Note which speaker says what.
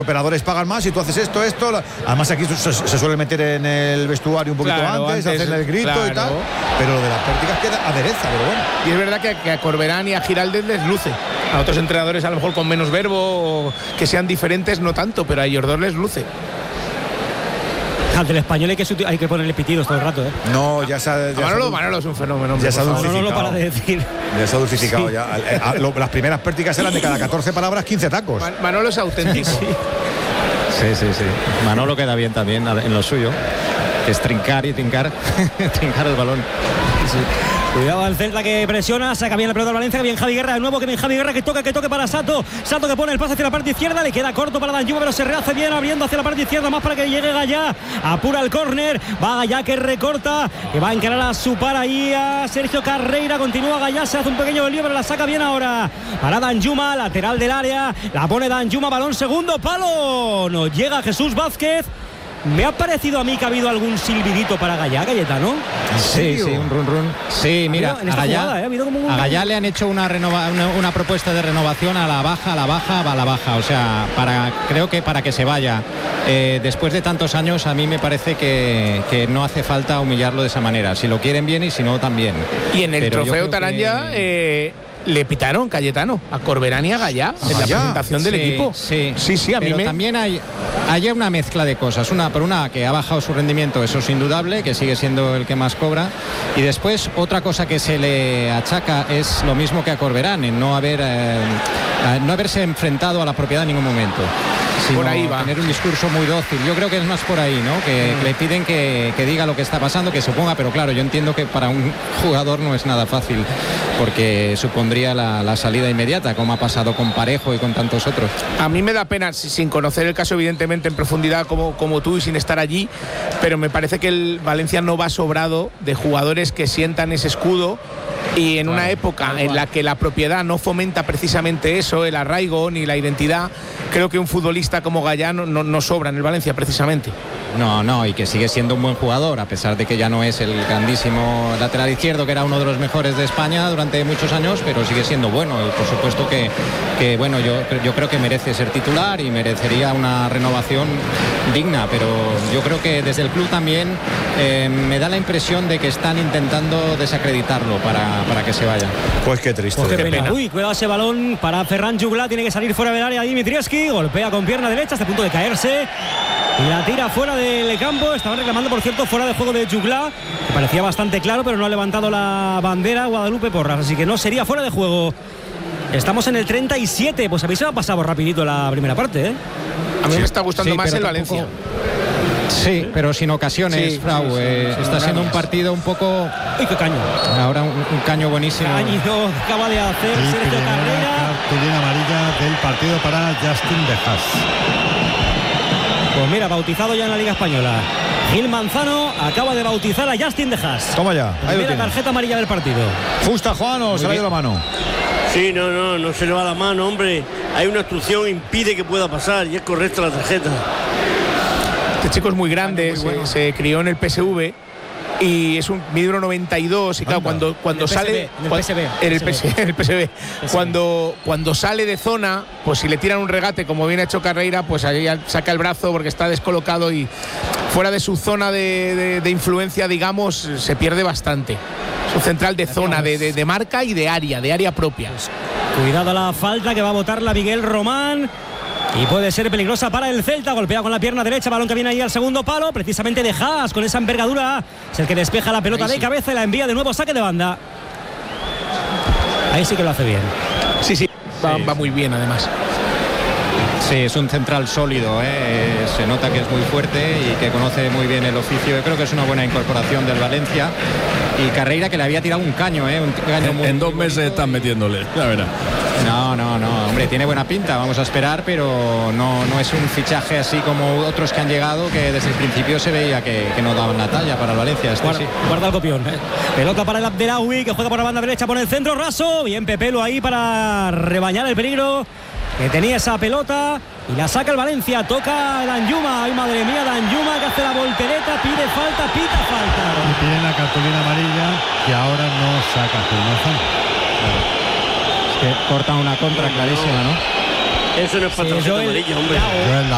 Speaker 1: operadores pagan más y tú haces esto. Además aquí se suele meter en el vestuario un poquito antes, hacer el grito y tal. Pero lo de las prácticas queda adereza, pero bueno.
Speaker 2: Y es verdad que a Corberán y a Giraldez les luce. A otros entrenadores a lo mejor con menos verbo o que sean diferentes no tanto, pero a ellos dos les luce.
Speaker 3: Al del Español hay que ponerle pitidos todo el rato, ¿eh?
Speaker 1: No,
Speaker 2: Manolo es un fenómeno.
Speaker 1: Ya se ha dulcificado.
Speaker 3: No lo para de decir.
Speaker 1: Ya se ha dulcificado. Sí. Las primeras prácticas eran de cada 14 palabras 15 tacos.
Speaker 2: Manolo es auténtico.
Speaker 4: Sí. Manolo queda bien también en lo suyo, que es trincar trincar el balón.
Speaker 3: Sí. Cuidado al Celta que presiona, saca bien la pelota de Valencia, que bien Javi Guerra de nuevo, que bien Javi Guerra que toque para Sato que pone el pase hacia la parte izquierda, le queda corto para Danjuma, pero se rehace bien abriendo hacia la parte izquierda, más para que llegue Gallá, apura el córner, va Gallá que recorta, que va a encarar a su par ahí a Sergio Carreira, continúa Gallá, se hace un pequeño lío, pero la saca bien ahora para Danjuma, lateral del área, la pone Danjuma, balón segundo palo, no llega Jesús Vázquez. Me ha parecido a mí que ha habido algún silbidito para Gallá, Cayetano.
Speaker 4: Sí, un run. Sí, mira, a Gallá le han hecho una propuesta de renovación a la baja. O sea, creo que para que se vaya. Después de tantos años, a mí me parece que no hace falta humillarlo de esa manera. Si lo quieren bien y si no, también.
Speaker 2: Y en el trofeo Taranja... le pitaron, Cayetano, a Corberán y a Gallá en la presentación del equipo.
Speaker 4: Sí, a
Speaker 2: mí
Speaker 4: también hay una mezcla de cosas. Por una que ha bajado su rendimiento, eso es indudable, que sigue siendo el que más cobra. Y después, otra cosa que se le achaca es lo mismo que a Corberán, en no haberse enfrentado a la propiedad en ningún momento. Por ahí va. Tener un discurso muy dócil. Yo creo que es más por ahí, ¿no? Que le piden que diga lo que está pasando, que se ponga, pero claro, yo entiendo que para un jugador no es nada fácil, porque supondría la salida inmediata, como ha pasado con Parejo y con tantos otros.
Speaker 2: A mí me da pena, sin conocer el caso evidentemente en profundidad como tú y sin estar allí, pero me parece que el Valencia no va sobrado de jugadores que sientan ese escudo. Y en una época en la que la propiedad no fomenta precisamente eso, el arraigo ni la identidad, creo que un futbolista como Gallá no sobra en el Valencia precisamente.
Speaker 4: No, y que sigue siendo un buen jugador, a pesar de que ya no es el grandísimo lateral izquierdo, que era uno de los mejores de España durante muchos años, pero sigue siendo bueno. Y por supuesto que bueno, yo creo que merece ser titular y merecería una renovación digna, pero yo creo que desde el club también me da la impresión de que están intentando desacreditarlo para que se vaya.
Speaker 1: Pues qué triste.
Speaker 3: Qué pena. Uy, cuidado ese balón para Ferran Jugla, tiene que salir fuera del área Dimitrievski, golpea con pierna derecha, está a punto de caerse y la tira fuera del campo. Estaban reclamando, por cierto, fuera de juego de Jugla, que parecía bastante claro, pero no ha levantado la bandera Guadalupe Porras, así que no sería fuera de juego. Estamos en el 37, pues a mí se me ha pasado rapidito la primera parte, ¿eh?
Speaker 2: A mí me está gustando más el Valencia.
Speaker 4: Sí, pero sin ocasiones, Frau. Está siendo un partido un poco...
Speaker 3: ¡Uy, qué caño!
Speaker 4: Ahora un caño buenísimo.
Speaker 3: Caño acaba de hacer Sergio Carreira.
Speaker 5: Cartulina amarilla del partido para Justin De Haas.
Speaker 3: Pues mira, bautizado ya en la Liga Española. Gil Manzano acaba de bautizar a Justin De Haas.
Speaker 1: Toma ya.
Speaker 3: Primera tarjeta amarilla del partido.
Speaker 1: ¿Justa, Juan, o se le ha ido la mano?
Speaker 6: Sí, no se le va la mano, hombre. Hay una obstrucción, impide que pueda pasar y es correcta la tarjeta.
Speaker 2: Este chico es muy grande, se crió en el PSV y es un mide 1,92 y claro, cuando sale en el PSV, cuando sale de zona, pues si le tiran un regate como bien ha hecho Carreira, pues ahí saca el brazo porque está descolocado y fuera de su zona de influencia, digamos, se pierde bastante. Es un central de zona, de marca y de área propia.
Speaker 3: Cuidado a la falta que va a botar la Miguel Román. Y puede ser peligrosa para el Celta, golpea con la pierna derecha, balón que viene ahí al segundo palo, precisamente De Haas con esa envergadura, es el que despeja la pelota de cabeza y la envía de nuevo, saque de banda. Ahí sí que lo hace bien.
Speaker 2: Sí, va muy bien además.
Speaker 4: Sí, es un central sólido, se nota que es muy fuerte y que conoce muy bien el oficio. Yo creo que es una buena incorporación del Valencia. Y Carreira, que le había tirado un caño,
Speaker 5: en 2 meses están metiéndole, la verdad.
Speaker 4: No, hombre, tiene buena pinta, vamos a esperar, pero no es un fichaje así como otros que han llegado, que desde el principio se veía que no daban la talla para el Valencia.
Speaker 3: Guarda el copión. Pelota para el Abdelawi, que juega por la banda derecha, por el centro, raso. Bien Pepelo ahí para rebañar el peligro que tenía esa pelota. Y la saca el Valencia, toca Danjuma. Ay, madre mía, Danjuma que hace la voltereta, pide falta, pita falta.
Speaker 5: Y piden la cartulina amarilla, que ahora no saca
Speaker 4: que corta una contra clarísima, ¿no?
Speaker 6: Eso no es para tarjeta amarilla, hombre.